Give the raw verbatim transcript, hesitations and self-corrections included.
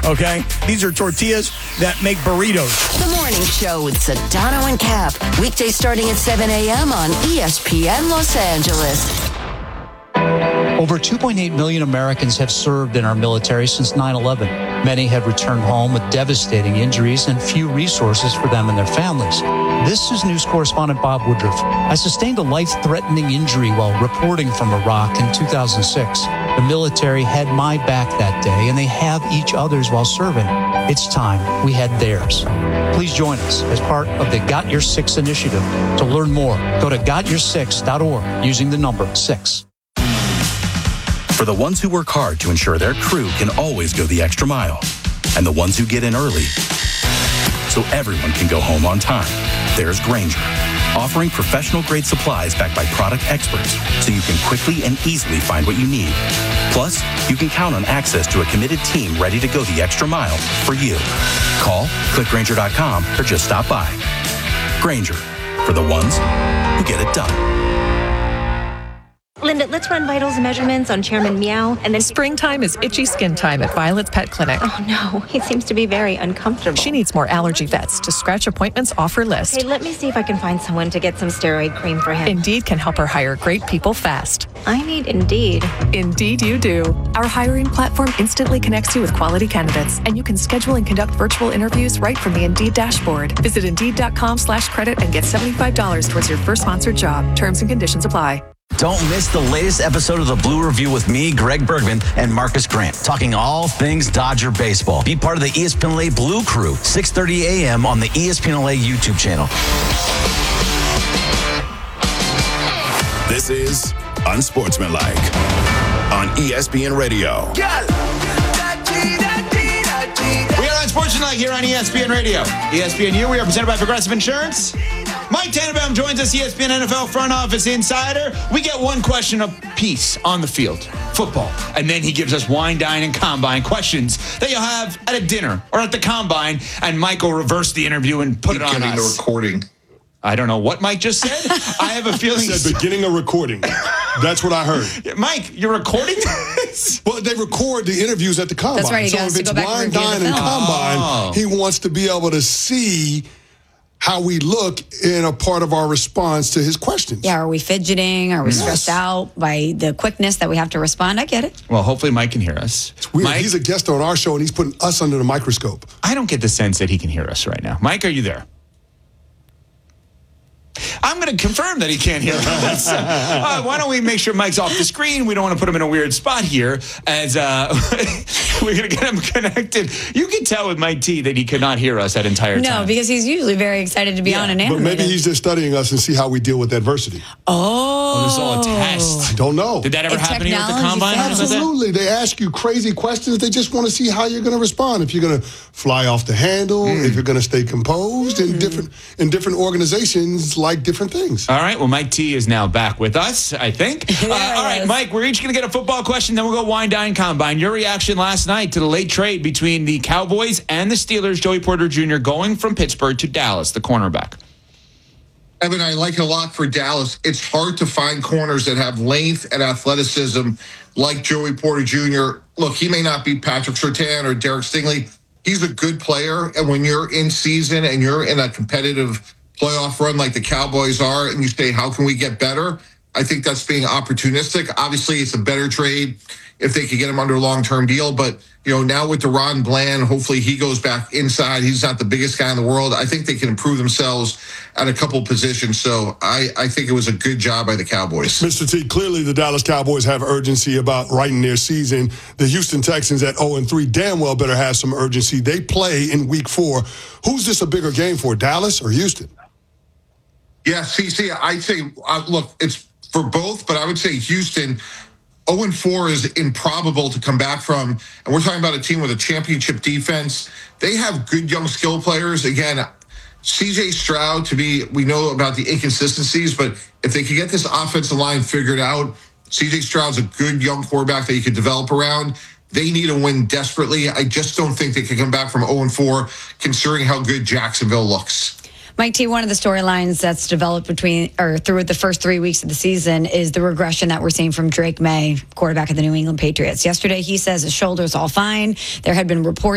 okay? These are tortillas that make burritos. The Morning Show with Sedano and Cap. Weekdays starting at seven a.m. on E S P N Los Angeles. Over two point eight million Americans have served in our military since nine eleven. Many have returned home with devastating injuries and few resources for them and their families. This is news correspondent Bob Woodruff. I sustained a life-threatening injury while reporting from Iraq in two thousand six. The military had my back that day, and they have each other's while serving. It's time we had theirs. Please join us as part of the Got Your Six initiative. To learn more, go to got your six dot org using the number six. For the ones who work hard to ensure their crew can always go the extra mile, and the ones who get in early so everyone can go home on time, there's Grainger, offering professional-grade supplies backed by product experts so you can quickly and easily find what you need. Plus, you can count on access to a committed team ready to go the extra mile for you. Call, click Grainger dot com, or just stop by. Grainger, for the ones who get it done. Linda, let's run vitals and measurements on Chairman Meow, and then... Springtime is itchy skin time at Violet's Pet Clinic. Oh, no. He seems to be very uncomfortable. She needs more allergy vets to scratch appointments off her list. Okay, let me see if I can find someone to get some steroid cream for him. Indeed can help her hire great people fast. I need Indeed. Indeed you do. Our hiring platform instantly connects you with quality candidates, and you can schedule and conduct virtual interviews right from the Indeed dashboard. Visit Indeed.com slash credit and get seventy-five dollars towards your first sponsored job. Terms and conditions apply. Don't miss the latest episode of The Blue Review with me, Greg Bergman, and Marcus Grant, talking all things Dodger baseball. Be part of the E S P N L A Blue Crew, six thirty a.m. on the E S P N L A YouTube channel. This is Unsportsmanlike on E S P N Radio. We are Unsportsmanlike here on E S P N Radio. E S P N U, we are presented by Progressive Insurance. Mike Tannenbaum joins us, E S P N N F L Front Office Insider. We get one question apiece on the field, football. And then he gives us wine, dine, and combine questions that you'll have at a dinner or at the combine. And Mike will reverse the interview and put it on Beginning us. the recording. I don't know what Mike just said. I have a feeling... He said beginning a recording. That's what I heard. Mike, you're recording this? Well, they record the interviews at the combine. That's right. He so has if to it's go back and wine, review dine, the and film. combine, Oh. he wants to be able to see how we look in a part of our response to his questions. Yeah, are we fidgeting? Are we Yes. stressed out by the quickness that we have to respond? I get it. Well, hopefully Mike can hear us. It's weird. Mike, He's a guest on our show, and he's putting us under the microscope. I don't get the sense that he can hear us right now. Mike, are you there? I'm going to confirm that he can't hear us. Uh, why don't we make sure Mike's off the screen? We don't want to put him in a weird spot here as uh, we're going to get him connected. You can tell with Mike T that he could not hear us that entire time. No, because he's usually very excited to be Yeah, on an But animated. maybe he's just studying us and see how we deal with adversity. Oh. Oh, this is all a test. I don't know. Did that ever If happen here at the technology combine? or fails. something like that? Absolutely. They ask you crazy questions. They just want to see how you're going to respond. If you're going to fly off the handle, Mm. if you're going to stay composed, and different in different organizations like different things. All right. Well, Mike T is now back with us, I think. Uh, There he all right, is. Mike, we're each going to get a football question, then we'll go wine, dine, combine. Your reaction last night to the late trade between the Cowboys and the Steelers, Joey Porter Junior going from Pittsburgh to Dallas, the cornerback. Evan, I like it a lot for Dallas. It's hard to find corners that have length and athleticism like Joey Porter Junior Look, he may not be Patrick Surtain or Derek Stingley. He's a good player, and when you're in season and you're in a competitive playoff run like the Cowboys are, and you say, how can we get better? I think that's being opportunistic. Obviously, it's a better trade if they could get him under a long-term deal. But, you know, now with Deron Bland, hopefully he goes back inside. He's not the biggest guy in the world. I think they can improve themselves at a couple positions. So I, I think it was a good job by the Cowboys. Mister T, clearly the Dallas Cowboys have urgency about writing their season. The Houston Texans at oh and three damn well better have some urgency. They play in week four. Who's this a bigger game for, Dallas or Houston? Yeah, C C, I'd say, uh, look, it's for both, but I would say Houston, oh and four is improbable to come back from. And we're talking about a team with a championship defense. They have good young skill players. Again, C J Stroud, to be, we know about the inconsistencies, but if they could get this offensive line figured out, C J Stroud's a good young quarterback that you could develop around. They need a win desperately. I just don't think they can come back from oh and four, considering how good Jacksonville looks. Mike T, one of the storylines that's developed between or through the first three weeks of the season is the regression that we're seeing from Drake May, quarterback of the New England Patriots. Yesterday, he says his shoulder's all fine. There had been reports